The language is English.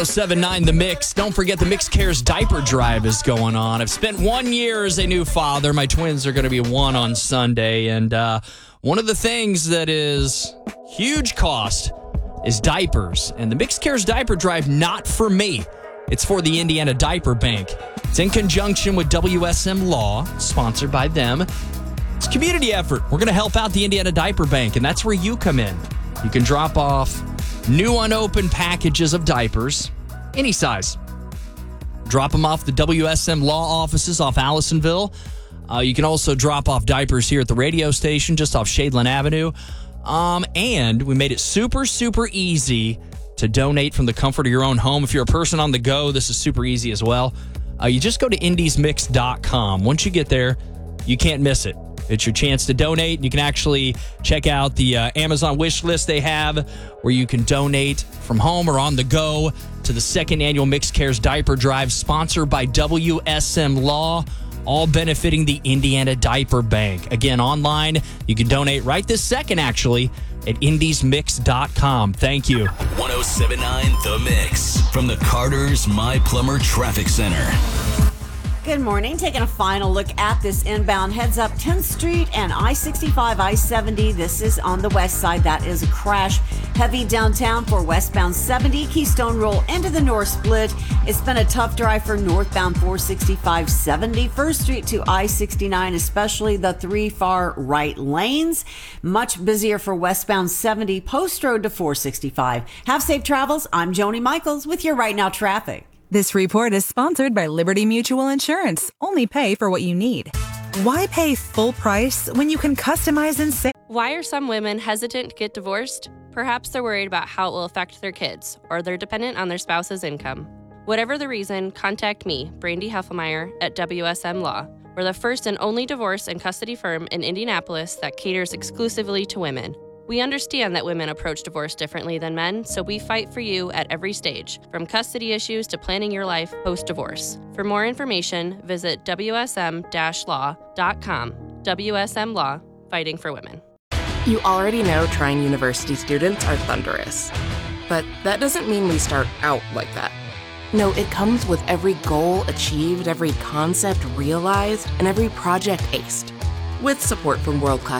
1079 The Mix. Don't forget the Mix Cares diaper drive is going on. I've spent 1 year as a new father. My twins are going to be 1 on Sunday. And one of the things that is huge cost is diapers. And the Mix Cares diaper drive, not for me. It's for the Indiana Diaper Bank. It's in conjunction with WSM Law, sponsored by them. It's a community effort. We're going to help out the Indiana Diaper Bank, and that's where you come in. You can drop off new unopened packages of diapers, any size. Drop them off the WSM Law offices off Allisonville. You can also drop off diapers here at the radio station just off Shadeland Avenue. And we made it super, super easy to donate from the comfort of your own home. If you're a person on the go, this is super easy as well. You just go to indiesmix.com. Once you get there, you can't miss it. It's your chance to donate. You can actually check out the Amazon wish list they have where you can donate from home or on the go to the second annual Mix Cares Diaper Drive, sponsored by WSM Law, all benefiting the Indiana Diaper Bank. Again, online, you can donate right this second, actually, at indiesmix.com. Thank you. 1079 The Mix from the Carter's My Plumber Traffic Center. Good morning. Taking a final look at this inbound. Heads up 10th Street and I-65, I-70. This is on the west side. That is a crash. Heavy downtown for westbound 70. Keystone roll into the north split. It's been a tough drive for northbound 465, 71st Street to I-69, especially the 3 far right lanes. Much busier for westbound 70, Post Road to 465. Have safe travels. I'm Joni Michaels with your Right Now traffic. This report is sponsored by Liberty Mutual Insurance. Only pay for what you need. Why pay full price when you can customize and save? Why are some women hesitant to get divorced? Perhaps they're worried about how it will affect their kids, or they're dependent on their spouse's income. Whatever the reason, contact me, Brandy Heffelmeyer, at WSM Law. We're the first and only divorce and custody firm in Indianapolis that caters exclusively to women. We understand that women approach divorce differently than men, so we fight for you at every stage, from custody issues to planning your life post-divorce. For more information, visit WSM-law.com. WSM Law, fighting for women. You already know Trine University students are thunderous, but that doesn't mean we start out like that. No, it comes with every goal achieved, every concept realized, and every project aced. With support from world-class